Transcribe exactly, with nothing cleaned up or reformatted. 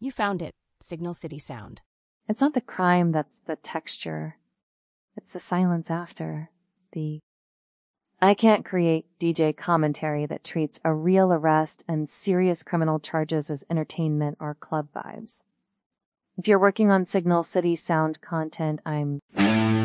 You found it, Signal City Sound. It's not the crime that's the texture. It's the silence after. The I can't create D J commentary that treats a real arrest and serious criminal charges as entertainment or club vibes. If you're working on Signal City Sound content, I'm